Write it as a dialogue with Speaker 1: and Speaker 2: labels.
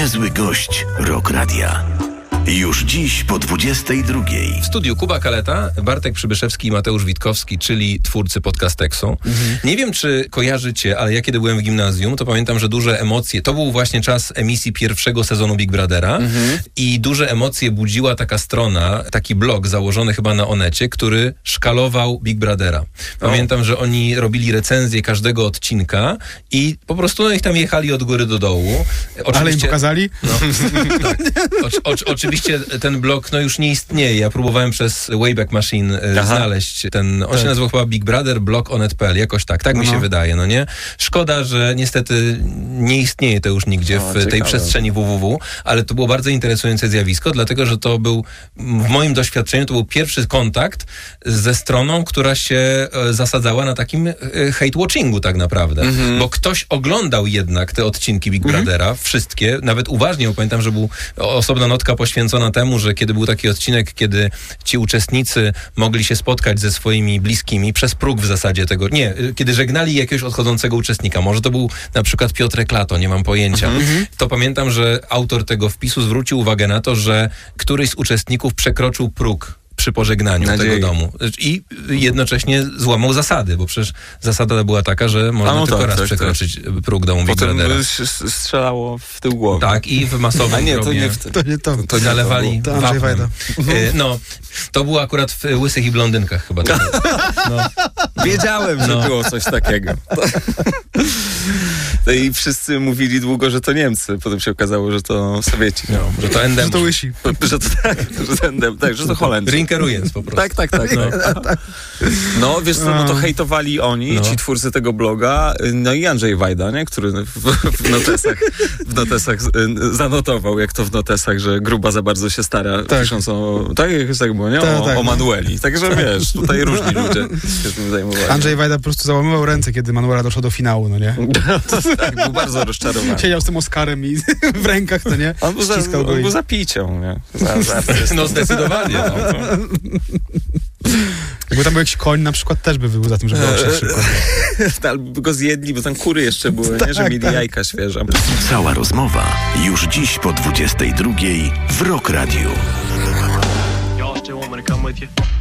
Speaker 1: niezły gość Rock Radia. Już dziś po 22:00.
Speaker 2: W studiu Kuba Kaleta, Bartek Przybyszewski i Mateusz Witkowski, czyli twórcy Podcasteksu. Nie wiem, czy kojarzycie, ale ja kiedy byłem w gimnazjum, to pamiętam, że duże emocje, to był właśnie czas emisji pierwszego sezonu Big Brothera i duże emocje budziła taka strona, taki blog założony chyba na Onecie, który szkalował Big Brothera. Pamiętam, że oni robili recenzję każdego odcinka i po prostu ich tam jechali od góry do dołu. Oczywiście,
Speaker 3: ale im pokazali?
Speaker 2: tak. Oczywiście ten blog już nie istnieje. Ja próbowałem przez Wayback Machine znaleźć ten... On się nazywał chyba Big Brother blog onet.pl. Jakoś tak mi się wydaje, no nie? Szkoda, że niestety nie istnieje to już nigdzie w tej przestrzeni www, ale to było bardzo interesujące zjawisko, dlatego, że to był, w moim doświadczeniu, to był pierwszy kontakt ze stroną, która się zasadzała na takim hate-watchingu tak naprawdę. Bo ktoś oglądał jednak te odcinki Big Brothera, wszystkie, nawet uważnie, bo pamiętam, że był osobna notka poświęcona temu, że kiedy był taki odcinek, kiedy ci uczestnicy mogli się spotkać ze swoimi bliskimi przez próg w zasadzie tego, kiedy żegnali jakiegoś odchodzącego uczestnika. Może to był na przykład Piotrek Lato, nie mam pojęcia. To pamiętam, że autor tego wpisu zwrócił uwagę na to, że któryś z uczestników przekroczył próg przy pożegnaniu tego domu. I jednocześnie złamał zasady, bo przecież zasada była taka, że można tylko raz przekroczyć próg domu Big Brothera.
Speaker 4: Potem strzelało w tył głowy.
Speaker 2: Tak, i w masowym grobie. To zalewali wapnem. To było akurat w Łysych i Blondynkach chyba.
Speaker 4: Wiedziałem, że było coś takiego. I wszyscy mówili długo, że to Niemcy. Potem się okazało, że to Sowieci.
Speaker 2: Że to Endem.
Speaker 3: Że to Łysi.
Speaker 4: Że to Holendrzy.
Speaker 2: Rinkerujens po prostu.
Speaker 4: Tak. No, wiesz co, to hejtowali oni, ci twórcy tego bloga, i Andrzej Wajda, nie? Który w notesach zanotował, jak to w notesach, że Gruba za bardzo się stara, pisząc o... Tak było, nie? O Manueli. Także wiesz, tutaj różni ludzie się tym zajmowali.
Speaker 3: Andrzej Wajda po prostu załamywał ręce, kiedy Manuela doszła do finału, no nie?
Speaker 4: Tak, był bardzo rozczarowany.
Speaker 3: Siedział z tym Oscarem i w rękach, to nie?
Speaker 4: On był za picią, nie?
Speaker 2: Zdecydowanie.
Speaker 3: Jakby tam był jakiś koń na przykład, też by był za tym, żeby odszedł szybko.
Speaker 4: Albo by go zjedli, bo tam kury jeszcze były, nie? Że mieli jajka świeże.
Speaker 1: Cała rozmowa już dziś po 22:00 w Rock Radiu.
Speaker 5: Y'all still want me to come with you?